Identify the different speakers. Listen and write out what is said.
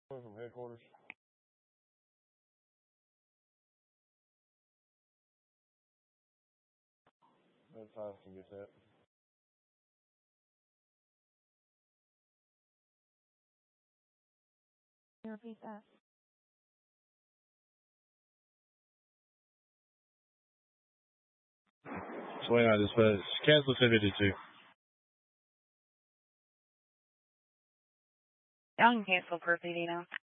Speaker 1: From headquarters. That's how I can get that.
Speaker 2: Can you repeat that?
Speaker 1: Swing out dispatch. Cancel 1052.
Speaker 2: I can cancel per PD now.